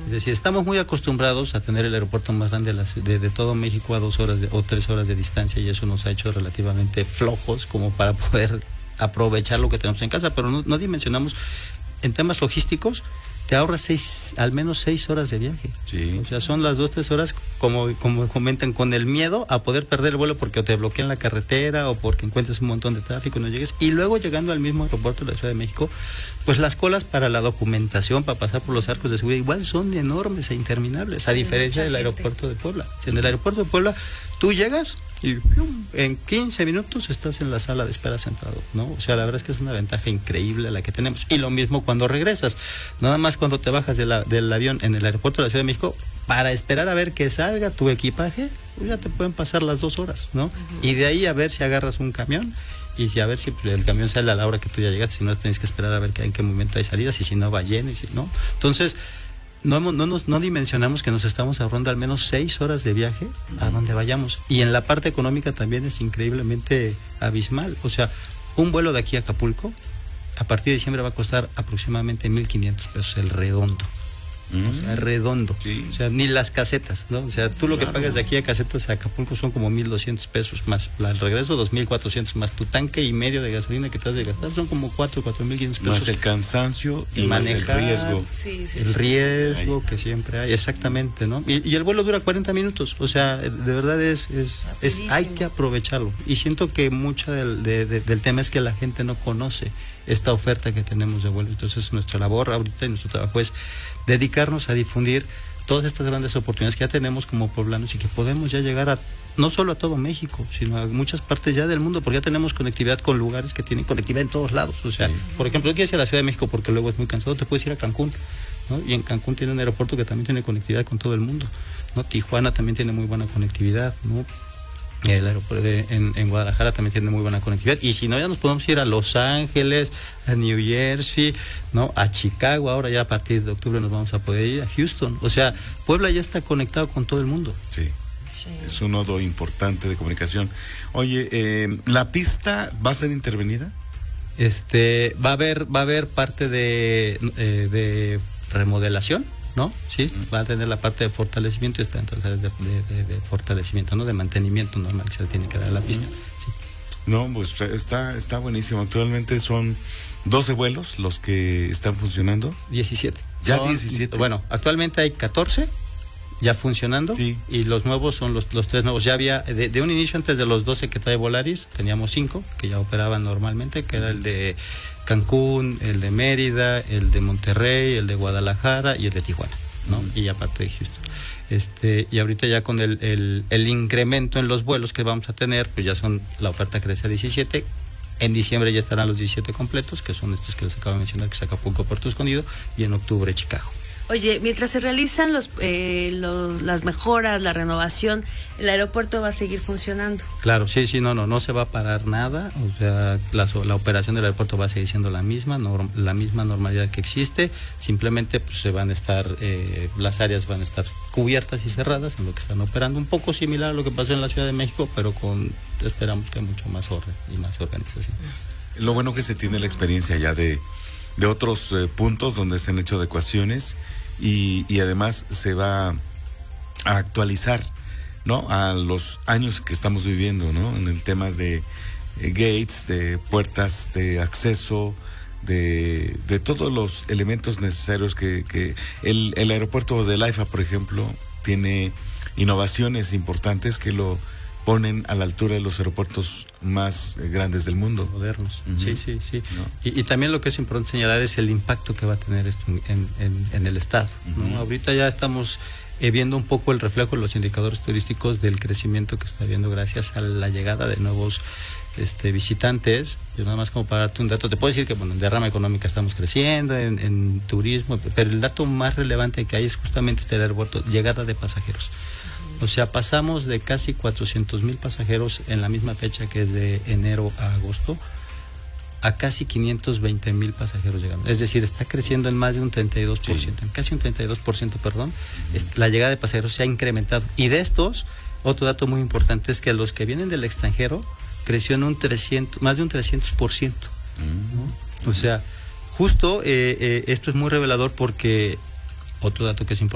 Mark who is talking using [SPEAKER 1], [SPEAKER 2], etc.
[SPEAKER 1] Es decir, estamos muy acostumbrados a tener el aeropuerto más grande de todo México a 2 horas o 3 horas de distancia, y eso nos ha hecho relativamente flojos como para poder aprovechar lo que tenemos en casa, pero no dimensionamos en temas logísticos. Te ahorras al menos 6 horas de viaje.
[SPEAKER 2] Sí.
[SPEAKER 1] O sea, son las 2-3 horas, como comentan, con el miedo a poder perder el vuelo porque te bloquean la carretera o porque encuentres un montón de tráfico y no llegues. Y luego llegando al mismo aeropuerto de la Ciudad de México, pues las colas para la documentación, para pasar por los arcos de seguridad, igual son enormes e interminables, a diferencia del aeropuerto de Puebla. En el aeropuerto de Puebla, tú llegas y en 15 minutos estás en la sala de espera sentado, ¿no? O sea, la verdad es que es una ventaja increíble la que tenemos. Y lo mismo cuando regresas. Nada más cuando te bajas del avión en el aeropuerto de la Ciudad de México, para esperar a ver que salga tu equipaje, pues ya te pueden pasar las 2 horas, ¿no? Y de ahí a ver si agarras un camión y a ver si el camión sale a la hora que tú ya llegaste, si no tienes que esperar a ver en qué momento hay salidas y si no va lleno y si no. Entonces, no dimensionamos que nos estamos ahorrando al menos 6 horas de viaje a donde vayamos. Y en la parte económica también es increíblemente abismal. O sea, un vuelo de aquí a Acapulco, a partir de diciembre va a costar aproximadamente 1,500 pesos el redondo. O sea, redondo.
[SPEAKER 2] Sí.
[SPEAKER 1] O sea, ni las casetas, ¿no? O sea, tú lo que pagas de aquí a casetas a Acapulco son como 1,200 pesos más el regreso, 2,400 más tu tanque y medio de gasolina que te has de gastar, son como 4,500 pesos.
[SPEAKER 2] Más el cansancio y
[SPEAKER 1] manejar,
[SPEAKER 2] más el riesgo.
[SPEAKER 1] El riesgo que siempre hay, exactamente, ¿no? Y el vuelo dura 40 minutos, o sea, de verdad hay que aprovecharlo. Y siento que mucho del tema es que la gente no conoce esta oferta que tenemos de vuelo. Entonces nuestra labor ahorita y nuestro trabajo es dedicarnos a difundir todas estas grandes oportunidades que ya tenemos como poblanos y que podemos ya llegar no solo a todo México, sino a muchas partes ya del mundo, porque ya tenemos conectividad con lugares que tienen conectividad en todos lados. O sea, por ejemplo, no quieres ir a la Ciudad de México porque luego es muy cansado, te puedes ir a Cancún, ¿no? Y en Cancún tiene un aeropuerto que también tiene conectividad con todo el mundo, ¿no? Tijuana también tiene muy buena conectividad, ¿no? El aeropuerto en Guadalajara también tiene muy buena conectividad. Y si no, ya nos podemos ir a Los Ángeles, a New Jersey, ¿no? A Chicago. Ahora ya a partir de octubre nos vamos a poder ir a Houston. O sea, Puebla ya está conectado con todo el mundo.
[SPEAKER 2] Sí. Es un nodo importante de comunicación. Oye, ¿la pista va a ser intervenida?
[SPEAKER 1] Va a haber parte de remodelación, ¿no? Sí, va a tener la parte de fortalecimiento y está entonces de fortalecimiento, ¿no? De mantenimiento normal que se le tiene que dar a la pista. Sí.
[SPEAKER 2] No, pues está buenísimo. Actualmente son 12 vuelos los que están funcionando.
[SPEAKER 1] 17.
[SPEAKER 2] Ya 17.
[SPEAKER 1] Bueno, actualmente hay 14 ya funcionando,
[SPEAKER 2] sí.
[SPEAKER 1] Y los nuevos son los 3 nuevos. Ya había, de un inicio, antes de los 12 que trae Volaris, teníamos 5 que ya operaban normalmente, que era el de Cancún, el de Mérida, el de Monterrey, el de Guadalajara y el de Tijuana, ¿no? Y aparte de Houston. Y ahorita ya con el incremento en los vuelos que vamos a tener, pues ya la oferta crece a 17. En diciembre ya estarán los 17 completos, que son estos que les acabo de mencionar, que es Acapulco, Puerto Escondido, y en octubre Chicago.
[SPEAKER 3] Oye, mientras se realizan las mejoras, la renovación, el aeropuerto va a seguir funcionando.
[SPEAKER 1] Claro, sí, no se va a parar nada. O sea, la operación del aeropuerto va a seguir siendo la misma normalidad que existe. Simplemente pues se van a estar, las áreas van a estar cubiertas y cerradas en lo que están operando, un poco similar a lo que pasó en la Ciudad de México, pero esperamos que mucho más orden y más organización.
[SPEAKER 2] Lo bueno que se tiene la experiencia ya de otros puntos donde se han hecho adecuaciones y además se va a actualizar, ¿no? A los años que estamos viviendo, ¿no? En el tema de gates, de puertas de acceso, de todos los elementos necesarios que el aeropuerto de Laifa, por ejemplo, tiene innovaciones importantes que lo ponen a la altura de los aeropuertos más grandes del mundo.
[SPEAKER 1] Modernos. Sí. ¿No? Y también lo que es importante señalar es el impacto que va a tener esto en el Estado, ¿no? Ahorita ya estamos viendo un poco el reflejo de los indicadores turísticos del crecimiento que está habiendo gracias a la llegada de nuevos visitantes. Yo nada más como para darte un dato, te puedo decir que en derrama económica estamos creciendo, en turismo, pero el dato más relevante que hay es justamente este aeropuerto, llegada de pasajeros. O sea, pasamos de casi 400,000 pasajeros en la misma fecha, que es de enero a agosto, a casi 520,000 pasajeros llegando. Es decir, está creciendo en más de un 32%, en casi un 32%, perdón. La llegada de pasajeros se ha incrementado. Y de estos, otro dato muy importante es que los que vienen del extranjero creció en más de un 300%. ¿No? O sea, justo esto es muy revelador porque otro dato que es importante,